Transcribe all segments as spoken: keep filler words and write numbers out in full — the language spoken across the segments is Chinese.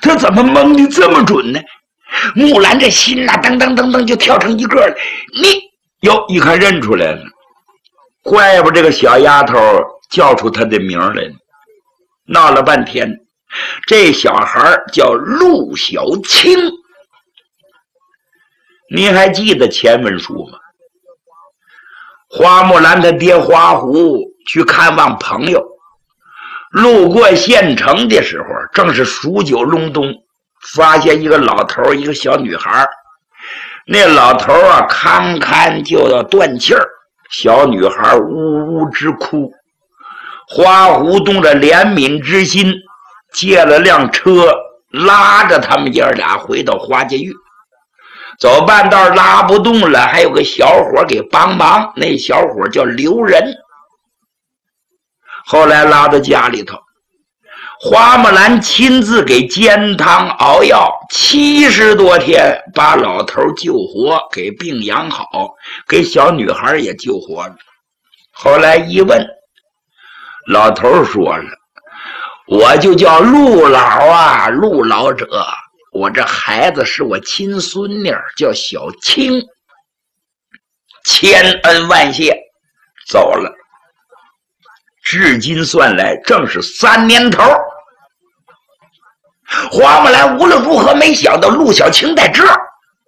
他怎么蒙的这么准呢？木兰这心呐、啊，噔噔噔噔就跳成一个了。你哟，一看认出来了，怪不这个小丫头叫出他的名来了。闹了半天，这小孩叫陆小青。你还记得前文书吗？花木兰他爹花虎去看望朋友，路过县城的时候，正是数九隆冬，发现一个老头一个小女孩。那老头啊堪堪就要断气儿，小女孩呜呜直哭。花虎动着怜悯之心，借了辆车拉着他们爷俩回到花家峪。走半道拉不动了，还有个小伙给帮忙，那小伙叫刘仁。后来拉到家里头，花木兰亲自给煎汤熬药，七十多天把老头救活，给病养好，给小女孩也救活了。后来一问，老头说了，我就叫陆老啊，陆老者，我这孩子是我亲孙女，叫小青，千恩万谢，走了。至今算来正是三年头。花木兰无论如何没想到陆小青在这儿，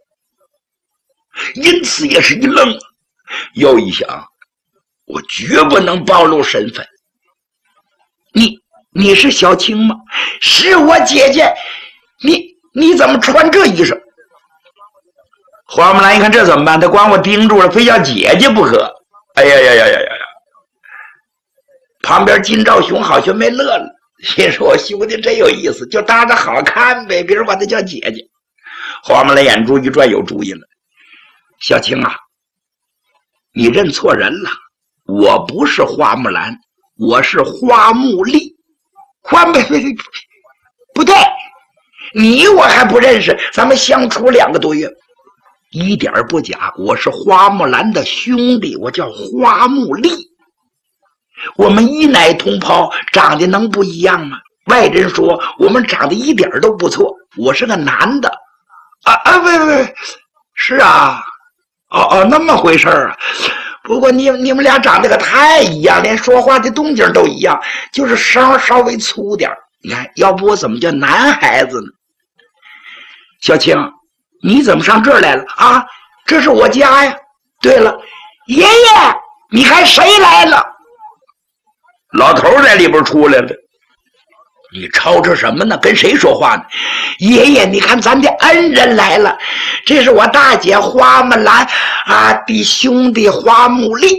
因此也是一愣，又一想，我绝不能暴露身份。你你是小青吗？是我姐姐。你你怎么穿这衣裳？花木兰一看这怎么办？她管我盯住了，非要姐姐不可。哎呀呀呀呀呀呀！旁边金兆雄好像没乐了，心说我兄弟真有意思，就当着好看呗，别人管他叫姐姐。花木兰眼珠一转，有主意了。小青啊，你认错人了，我不是花木兰，我是花木丽。花木不对，你我还不认识，咱们相处两个多月，一点不假，我是花木兰的兄弟，我叫花木丽。我们一奶同胞，长得能不一样吗？外人说我们长得一点都不错，我是个男的。啊啊，喂喂，是啊，哦哦，那么回事啊。不过你你们俩长得可太一样，连说话的动静都一样，就是声稍微粗点。你看，要不我怎么叫男孩子呢？小青，你怎么上这儿来了啊？这是我家呀。对了，爷爷，你看谁来了？老头在里边出来了。你吵吵什么呢？跟谁说话呢？爷爷，你看咱的恩人来了，这是我大姐花木兰啊的兄弟花木丽。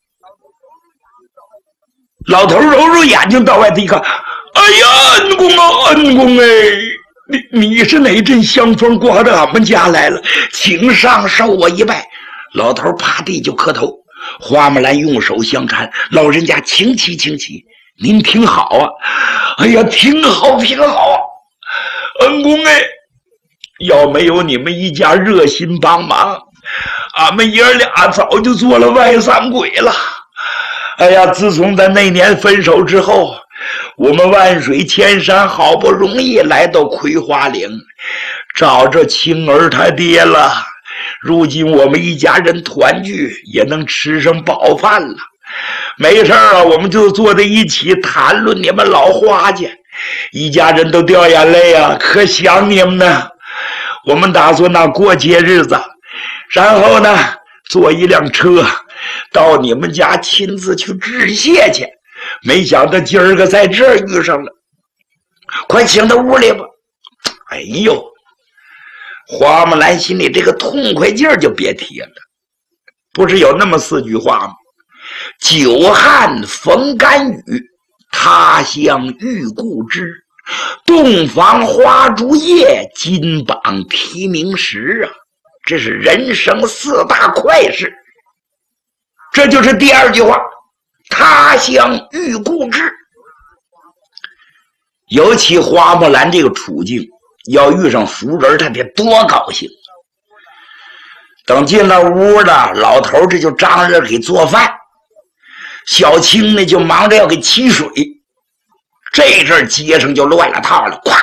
老头揉揉眼睛到外头一看，哎呀，恩公啊，恩公哎，你你是哪阵香风刮到俺们家来了？请上受我一拜。老头趴地就磕头。花木兰用手相搀，老人家请起请起，您挺好啊。哎呀，挺好挺好啊，恩公哎，要没有你们一家热心帮忙，俺们爷俩早就做了外三鬼了。哎呀，自从咱那年分手之后，我们万水千山好不容易来到葵花岭，找着青儿他爹了。如今我们一家人团聚，也能吃上饱饭了。没事啊，我们就坐在一起谈论你们老花家，一家人都掉眼泪啊，可想你们呢。我们打算呢过节日子，然后呢坐一辆车到你们家亲自去致谢去。没想到今儿个在这儿遇上了，快请到屋里吧。哎呦，花木兰心里这个痛快劲儿就别提了。不是有那么四句话吗？久旱逢甘雨，他乡遇故知，洞房花烛夜，金榜题名时啊！这是人生四大快事。这就是第二句话，他乡遇故知。尤其花木兰这个处境，要遇上熟人，他得多高兴。等进了屋了，老头这就张着给做饭，小青呢就忙着要给沏水。这阵街上就乱了套了，咵